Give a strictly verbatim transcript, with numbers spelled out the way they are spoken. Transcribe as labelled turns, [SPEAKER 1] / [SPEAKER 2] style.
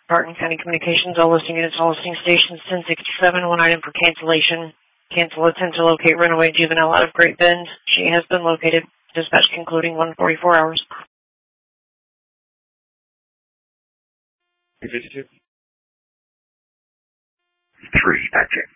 [SPEAKER 1] Barton County Communications, all listing units, all listing stations, ten sixty-seven, one item for cancellation. Cancel attempt to locate runaway juvenile out of Great Bend. She has been located. Dispatch concluding one forty-four hours.
[SPEAKER 2] fifty-two.
[SPEAKER 3] Three, that's it.